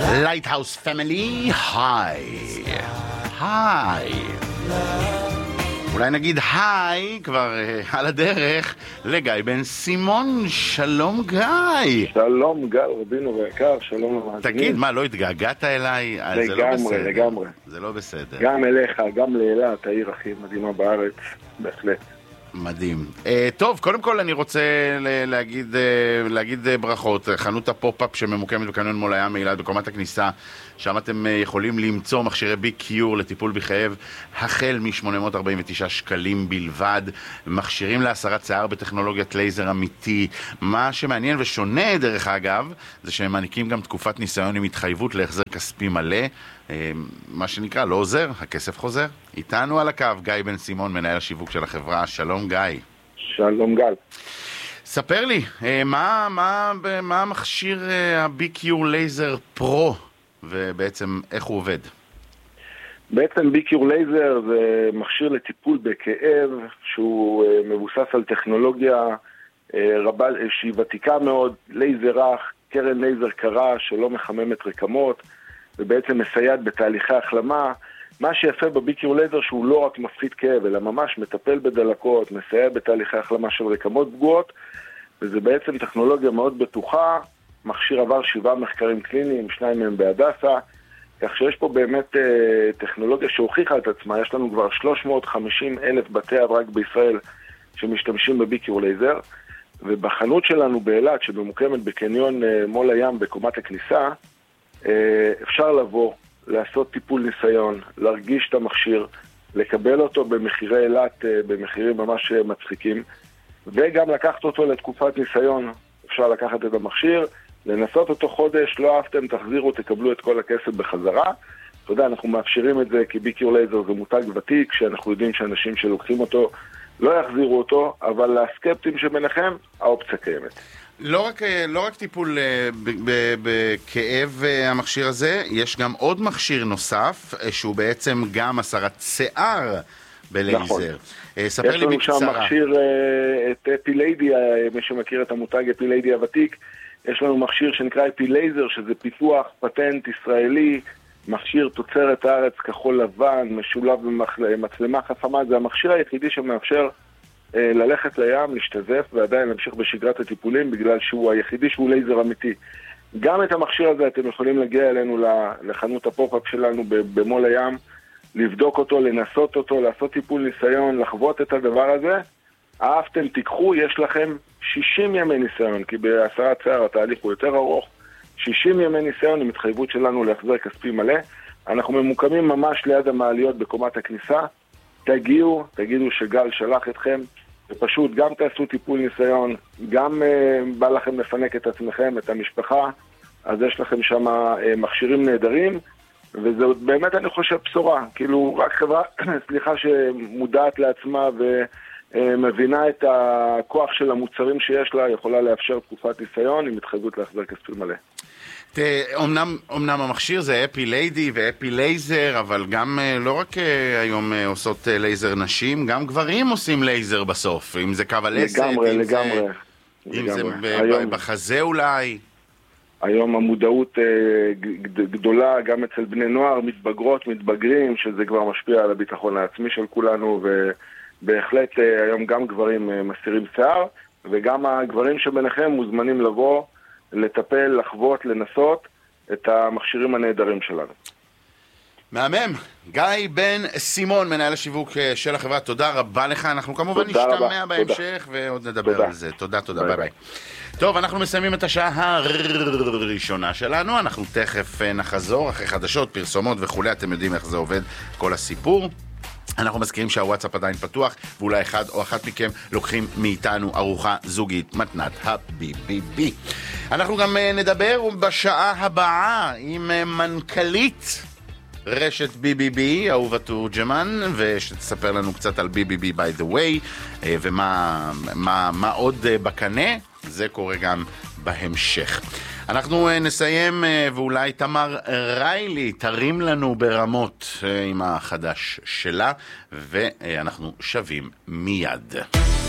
Lighthouse Family, היי. היי. אולי נגיד היי, כבר על הדרך, לגיא בן סימון. שלום גיא. שלום גל, רבינו ויקר, שלום למאזינים. תגיד, מה, לא התגעגעת אליי? זה לא בסדר. לגמרי. זה לא בסדר. גם אליך, גם לאילת, העיר הכי מדהימה בארץ, בהחלט. מדהים. טוב, קודם כל אני רוצה להגיד ברכות. חנות הפופ-אפ שממוקמת בקניון מול הים מאילת בקומת הכניסה, שם אתם יכולים למצוא מכשירי ביג קיור לטיפול בכאב החל מ-849 שקלים בלבד, מכשירים להסרת שיער בטכנולוגיית לייזר אמיתי. מה שמעניין ושונה דרך אגב, זה שהם מעניקים גם תקופת ניסיון עם התחייבות להחזר כספי מלא, מה שנקרא, לא עוזר, הכסף חוזר. איתנו על הקו גיא בן סימון, מנהל השיווק של החברה. שלום גיא. שלום גל. ספר לי, מה המכשיר הביקיור לייזר פרו, ובעצם איך הוא עובד? בעצם ביקיור לייזר זה מכשיר לטיפול בכאב, שהוא מבוסס על טכנולוגיה רבה, שהיא ותיקה מאוד, לייזר רך, קרן לייזר קרה שלא מחממת רקמות, ובעצם מסייעת בתהליכי החלמה. מה שיפה בביקיור לייזר שהוא לא רק מפחית כאב, אלא ממש מטפל בדלקות, מסייע בתהליכי החלמה של רקמות פגועות, וזה בעצם טכנולוגיה מאוד בטוחה. מכשיר עבר 7 מחקרים קליניים, 2 מהם בהדסה, כך שיש פה באמת טכנולוגיה שהוכיחה את עצמה. יש לנו כבר 350,000 בתי אב רק בישראל שמשתמשים בביקיור לייזר, ובחנות שלנו באילת, שבמוקמת בקניון מול הים בקומת הכניסה, אפשר לבוא, לעשות טיפול ניסיון, להרגיש את המכשיר, לקבל אותו במחירי אילת, במחירים ממש מצחיקים, וגם לקחת אותו לתקופת ניסיון. אפשר לקחת את המכשיר, לנסות אותו חודש, לא אהבתם, תחזירו, תקבלו את כל הכסף בחזרה. אתה יודע, אנחנו מאפשרים את זה כי ביקיור לייזר זה מותג ותיק, שאנחנו יודעים שאנשים שלוקחים אותו לא יחזירו אותו, אבל לסקפטים שביניכם, האופציה קיימת. לא רק טיפול בכאב המכשיר הזה, יש גם עוד מכשיר נוסף, שהוא בעצם גם הסרת שיער בלייזר. נכון. ספר לי בקצרה. יש לנו שם מכשיר, את אפיליידי, מי שמכיר את המותג אפיליידי הוותיק, יש לנו מכשיר שנקרא אפילייזר, שזה פיתוח פטנט ישראלי, מכשיר תוצרת הארץ כחול לבן, משולב במצלמה חכמה. זה המכשיר היחידי שמאפשר ללכת לים, להשתזף ועדיין להמשיך בשגרת הטיפולים, בגלל שהוא היחידי שהוא לייזר אמיתי. גם את המכשיר הזה אתם יכולים להגיע אלינו לחנות הפופ-אפ שלנו במול הים, לבדוק אותו, לנסות אותו, לעשות טיפול ניסיון, לחוות את הדבר הזה. אהבתם, תיקחו, יש לכם 60 ימי ניסיון, כי בהסרת שיער התהליך הוא יותר ארוך. 60 ימי ניסיון עם התחייבות שלנו להחזר כספי מלא. אנחנו ממוקמים ממש ליד המעליות בקומת הכניסה. תגידו שגל שלח אתכם, ופשוט גם תעשו טיפול ניסיון, גם בא לכם לפנק את עצמכם, את המשפחה, אז יש לכם שם מכשירים נהדרים, וזה באמת אני חושב בשורה, כאילו רק חברה, סליחה, שמודעת לעצמה ומבינה את הכוח של המוצרים שיש לה, יכולה לאפשר תקופת ניסיון עם התחייבות להחזר כספי מלא. אמנם המכשיר זה אפי ליידי ואפי לייזר, אבל גם לא רק היום עושות לייזר נשים, גם גברים עושים לייזר בסוף, אם זה קו הלסת, אם זה בחזה אולי. היום המודעות גדולה גם אצל בני נוער, מתבגרות, מתבגרים, שזה כבר משפיע על הביטחון העצמי של כולנו, ובהחלט היום גם גברים מסירים שיער, וגם הגברים שביניכם מוזמנים לבוא, לטפל, לחוות, לנסות את המכשירים הנהדרים שלנו. מהמם. גיא בן סימון, מנהל השיווק של החברה, תודה רבה לך. אנחנו כמובן נשתמע בהמשך ועוד נדבר על זה. תודה, ביי ביי. טוב, אנחנו מסיימים את השעה הראשונה שלנו. אנחנו תכף נחזור אחרי חדשות, פרסומות וכולי. אתם יודעים איך זה עובד, כל הסיפור. אנחנו מזכירים שהוואטסאפ עדיין פתוח, ואולי אחד או אחת מכם לוקחים מאיתנו ארוחה זוגית, מתנת ה-BBB. אנחנו גם נדבר בשעה הבאה עם מנכ"לית רשת BBB, אהובה תורג'מן, ושתספר לנו קצת על BBB by the way, ומה עוד בקנה, זה קורה גם בהמשך. אנחנו נסיים, ואולי תמר ריילי תרים לנו ברמות עם החדש שלה, ואנחנו שווים מיד.